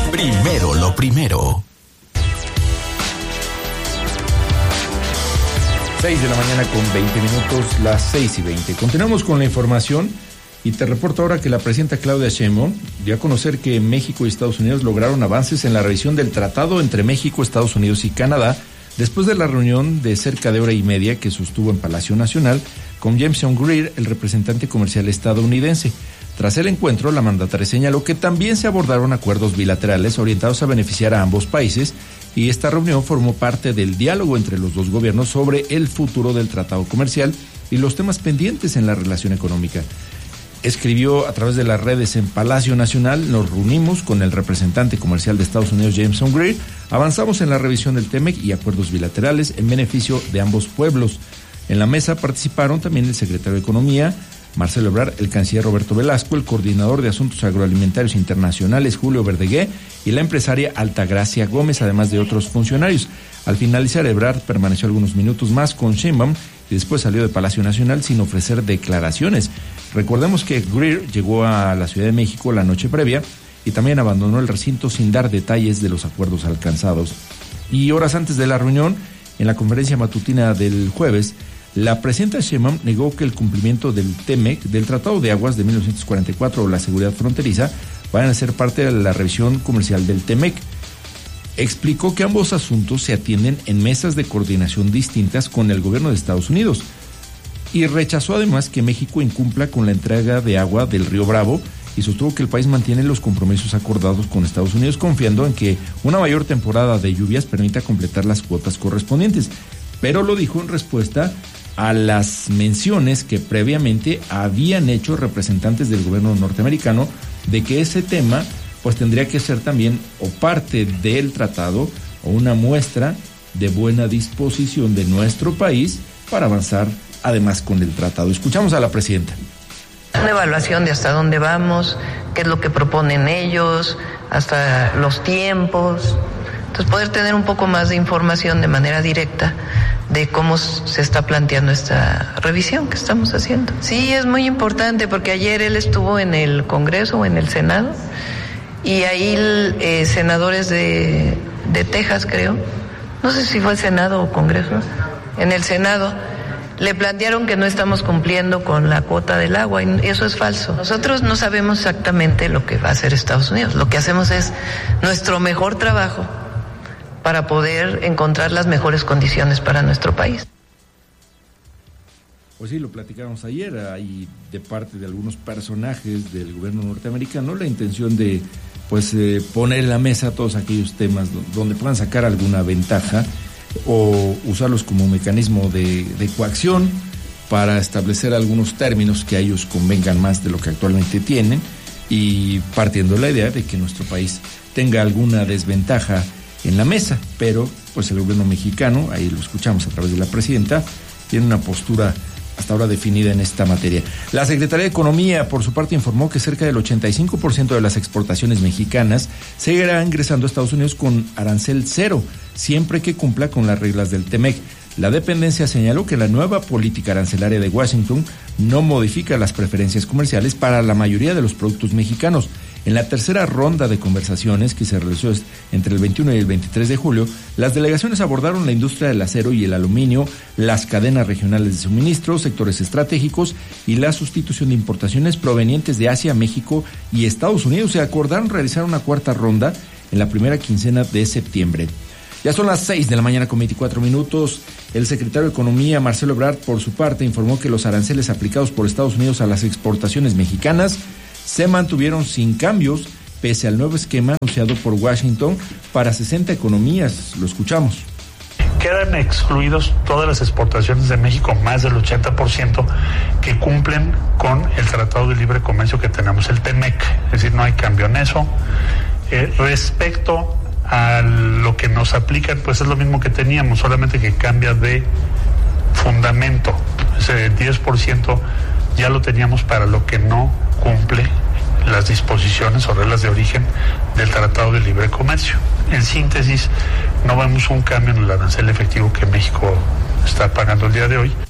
Primero lo primero. 6 de la mañana con 20 minutos, las 6:20. Continuamos con la información y te reporto ahora que la presidenta Claudia Sheinbaum dio a conocer que México y Estados Unidos lograron avances en la revisión del tratado entre México, Estados Unidos y Canadá después de la reunión de cerca de hora y media que sostuvo en Palacio Nacional con Jameson Greer, el representante comercial estadounidense. Tras el encuentro, la mandataria señaló que también se abordaron acuerdos bilaterales orientados a beneficiar a ambos países y esta reunión formó parte del diálogo entre los dos gobiernos sobre el futuro del tratado comercial y los temas pendientes en la relación económica. Escribió a través de las redes en Palacio Nacional: nos reunimos con el representante comercial de Estados Unidos, Jameson Greer, avanzamos en la revisión del TEMEC y acuerdos bilaterales en beneficio de ambos pueblos. En la mesa participaron también el secretario de Economía, Marcelo Ebrard, el canciller Roberto Velasco, el coordinador de Asuntos Agroalimentarios Internacionales, Julio Verdegué, y la empresaria Altagracia Gómez, además de otros funcionarios. Al finalizar, Ebrard permaneció algunos minutos más con Sheinbaum y después salió de Palacio Nacional sin ofrecer declaraciones. Recordemos que Greer llegó a la Ciudad de México la noche previa y también abandonó el recinto sin dar detalles de los acuerdos alcanzados. Y horas antes de la reunión, en la conferencia matutina del jueves, la presidenta Sheinbaum negó que el cumplimiento del TEMEC, del Tratado de Aguas de 1944 o la seguridad fronteriza, vayan a ser parte de la revisión comercial del TEMEC. Explicó que ambos asuntos se atienden en mesas de coordinación distintas con el gobierno de Estados Unidos y rechazó además que México incumpla con la entrega de agua del río Bravo y sostuvo que el país mantiene los compromisos acordados con Estados Unidos, confiando en que una mayor temporada de lluvias permita completar las cuotas correspondientes, pero lo dijo en respuesta a las menciones que previamente habían hecho representantes del gobierno norteamericano de que ese tema pues tendría que ser también o parte del tratado o una muestra de buena disposición de nuestro país para avanzar además con el tratado. Escuchamos a la presidenta. Una evaluación de hasta dónde vamos, qué es lo que proponen ellos, hasta los tiempos. Entonces poder tener un poco más de información de manera directa de cómo se está planteando esta revisión que estamos haciendo. Sí, es muy importante porque ayer él estuvo en el Congreso o en el Senado y ahí senadores de Texas, creo, no sé si fue Senado o Congreso, en el Senado le plantearon que no estamos cumpliendo con la cuota del agua y eso es falso. Nosotros no sabemos exactamente lo que va a hacer Estados Unidos, lo que hacemos es nuestro mejor trabajo para poder encontrar las mejores condiciones para nuestro país. Pues sí, lo platicamos ayer, hay de parte de algunos personajes del gobierno norteamericano la intención de poner en la mesa todos aquellos temas donde puedan sacar alguna ventaja o usarlos como mecanismo de coacción para establecer algunos términos que a ellos convengan más de lo que actualmente tienen y partiendo de la idea de que nuestro país tenga alguna desventaja en la mesa, pero pues el gobierno mexicano, ahí lo escuchamos a través de la presidenta, tiene una postura hasta ahora definida en esta materia. La Secretaría de Economía, por su parte, informó que cerca del 85% de las exportaciones mexicanas seguirá ingresando a Estados Unidos con arancel cero, siempre que cumpla con las reglas del TEMEC. La dependencia señaló que la nueva política arancelaria de Washington no modifica las preferencias comerciales para la mayoría de los productos mexicanos. En la tercera ronda de conversaciones que se realizó entre el 21 y el 23 de julio, las delegaciones abordaron la industria del acero y el aluminio, las cadenas regionales de suministro, sectores estratégicos y la sustitución de importaciones provenientes de Asia, México y Estados Unidos. Se acordaron realizar una cuarta ronda en la primera quincena de septiembre. Ya son las 6 de la mañana con 24 minutos. El secretario de Economía, Marcelo Ebrard, por su parte, informó que los aranceles aplicados por Estados Unidos a las exportaciones mexicanas se mantuvieron sin cambios, pese al nuevo esquema anunciado por Washington para 60 economías. Lo escuchamos. Quedan excluidos todas las exportaciones de México, más del 80%, que cumplen con el Tratado de Libre Comercio que tenemos, el TEMEC. Es decir, no hay cambio en eso. Respecto a lo que nos aplican, pues es lo mismo que teníamos, solamente que cambia de fundamento. Ese 10% ya lo teníamos para lo que no cumple las disposiciones o reglas de origen del Tratado de Libre Comercio. En síntesis, no vemos un cambio en el arancel efectivo que México está pagando el día de hoy.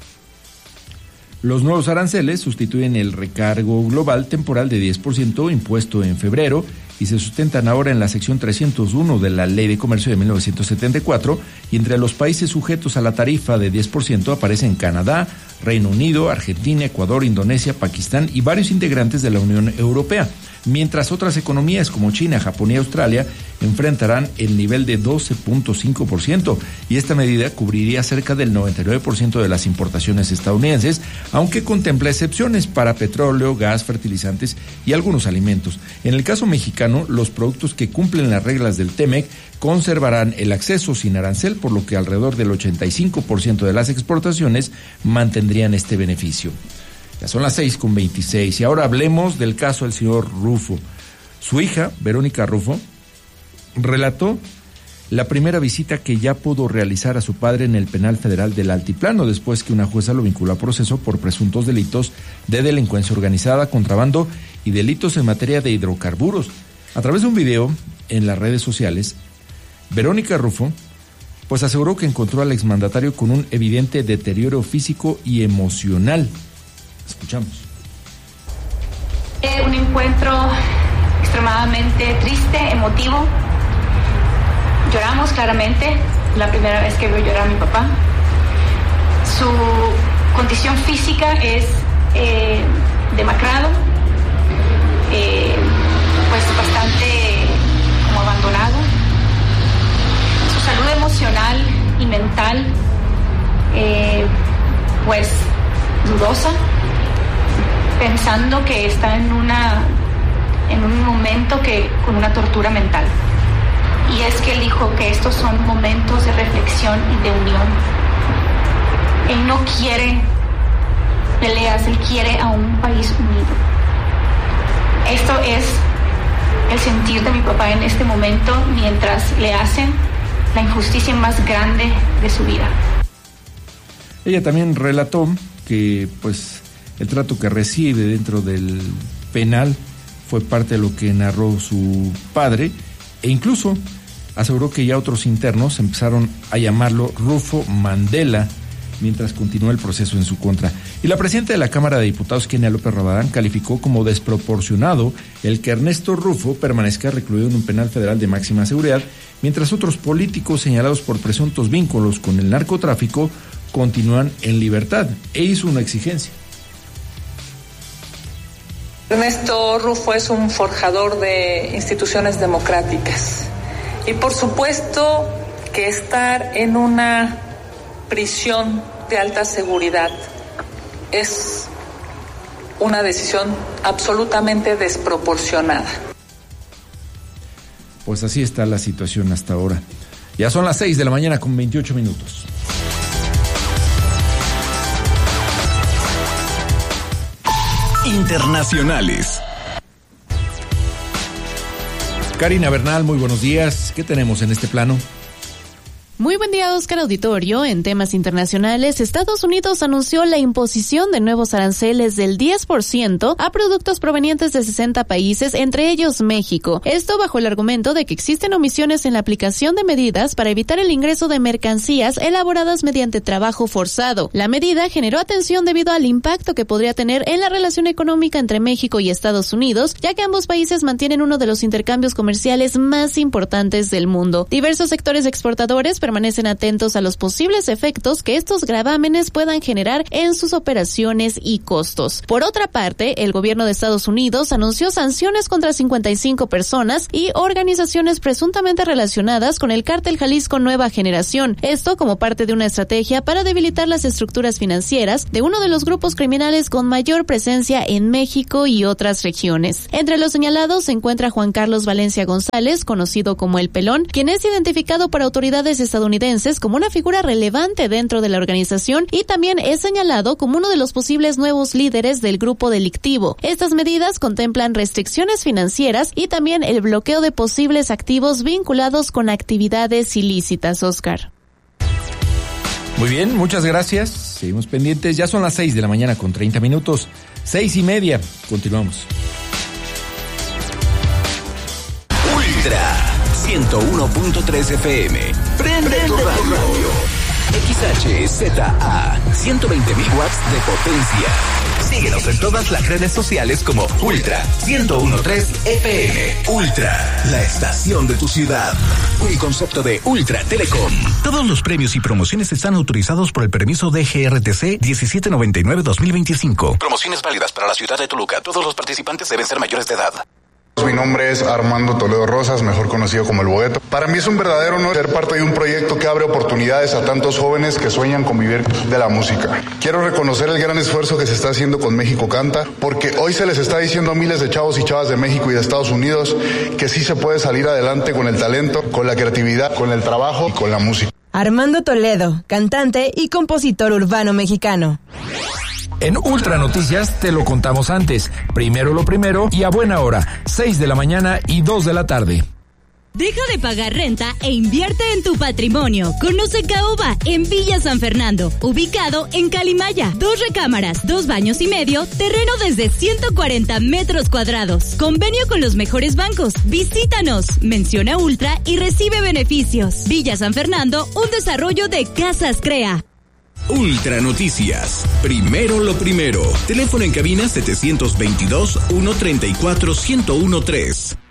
Los nuevos aranceles sustituyen el recargo global temporal de 10% impuesto en febrero y se sustentan ahora en la sección 301 de la Ley de Comercio de 1974, y entre los países sujetos a la tarifa de 10% aparecen Canadá, Reino Unido, Argentina, Ecuador, Indonesia, Pakistán y varios integrantes de la Unión Europea, mientras otras economías como China, Japón y Australia enfrentarán el nivel de 12.5%, y esta medida cubriría cerca del 99% de las importaciones estadounidenses, aunque contempla excepciones para petróleo, gas, fertilizantes y algunos alimentos. En el caso mexicano, los productos que cumplen las reglas del TEMEC conservarán el acceso sin arancel, por lo que alrededor del 85% de las exportaciones mantendrían este beneficio. Ya son las 6:26 y ahora hablemos del caso del señor Rufo. Su hija, Verónica Rufo, relató la primera visita que ya pudo realizar a su padre en el Penal Federal del Altiplano, después que una jueza lo vinculó a proceso por presuntos delitos de delincuencia organizada, contrabando y delitos en materia de hidrocarburos. A través de un video en las redes sociales, Verónica Rufo pues aseguró que encontró al exmandatario con un evidente deterioro físico y emocional. Escuchamos. Un encuentro extremadamente triste, emotivo. Lloramos claramente, la primera vez que veo llorar a mi papá. Su condición física es demacrado, pues bastante como abandonado. Su salud emocional y mental, pues dudosa, pensando que está en un momento con una tortura mental. Y es que él dijo que estos son momentos de reflexión y de unión. Él no quiere peleas, él quiere a un país unido. Esto es el sentir de mi papá en este momento, mientras le hacen la injusticia más grande de su vida. Ella también relató que pues el trato que recibe dentro del penal fue parte de lo que narró su padre, e incluso aseguró que ya otros internos empezaron a llamarlo Rufo Mandela mientras continúa el proceso en su contra. Y la presidenta de la Cámara de Diputados, Kenia López Rabadán, calificó como desproporcionado el que Ernesto Rufo permanezca recluido en un penal federal de máxima seguridad, mientras otros políticos señalados por presuntos vínculos con el narcotráfico continúan en libertad, e hizo una exigencia. Ernesto Rufo es un forjador de instituciones democráticas y por supuesto que estar en una prisión de alta seguridad es una decisión absolutamente desproporcionada. Pues así está la situación hasta ahora. Ya son las 6:28 a.m. Internacionales. Karina Bernal, muy buenos días. ¿Qué tenemos en este plano? Muy buen día, Oscar Auditorio. En temas internacionales, Estados Unidos anunció la imposición de nuevos aranceles del 10% a productos provenientes de 60 países, entre ellos México. Esto bajo el argumento de que existen omisiones en la aplicación de medidas para evitar el ingreso de mercancías elaboradas mediante trabajo forzado. La medida generó atención debido al impacto que podría tener en la relación económica entre México y Estados Unidos, ya que ambos países mantienen uno de los intercambios comerciales más importantes del mundo. Diversos sectores exportadores permanecen atentos a los posibles efectos que estos gravámenes puedan generar en sus operaciones y costos. Por otra parte, el gobierno de Estados Unidos anunció sanciones contra 55 personas y organizaciones presuntamente relacionadas con el cártel Jalisco Nueva Generación. Esto como parte de una estrategia para debilitar las estructuras financieras de uno de los grupos criminales con mayor presencia en México y otras regiones. Entre los señalados se encuentra Juan Carlos Valencia González, conocido como El Pelón, quien es identificado por autoridades estadounidenses como una figura relevante dentro de la organización y también es señalado como uno de los posibles nuevos líderes del grupo delictivo. Estas medidas contemplan restricciones financieras y también el bloqueo de posibles activos vinculados con actividades ilícitas, Oscar. Muy bien, muchas gracias. Seguimos pendientes. Ya son las 6:30 a.m. 6:30. Continuamos. Ultra 101.3 FM. Prende tu radio. XHZA, 120.000 watts de potencia. Síguenos en todas las redes sociales como Ultra 1013 FM. Ultra, la estación de tu ciudad. Un concepto de Ultra Telecom. Todos los premios y promociones están autorizados por el permiso de GRTC 1799-2025. Promociones válidas para la ciudad de Toluca. Todos los participantes deben ser mayores de edad. Mi nombre es Armando Toledo Rosas, mejor conocido como El Bogueto. Para mí es un verdadero honor ser parte de un proyecto que abre oportunidades a tantos jóvenes que sueñan con vivir de la música. Quiero reconocer el gran esfuerzo que se está haciendo con México Canta, porque hoy se les está diciendo a miles de chavos y chavas de México y de Estados Unidos que sí se puede salir adelante con el talento, con la creatividad, con el trabajo y con la música. Armando Toledo, cantante y compositor urbano mexicano. En Ultra Noticias te lo contamos antes. Primero lo primero y a buena hora, 6 de la mañana y 2 de la tarde. Deja de pagar renta e invierte en tu patrimonio. Conoce Caoba en Villa San Fernando, ubicado en Calimaya. 2 recámaras, 2 baños y medio, terreno desde 140 metros cuadrados. Convenio con los mejores bancos. Visítanos, menciona Ultra y recibe beneficios. Villa San Fernando, un desarrollo de Casas Crea. Ultra Noticias. Primero lo primero. Teléfono en cabina 722-134-1013.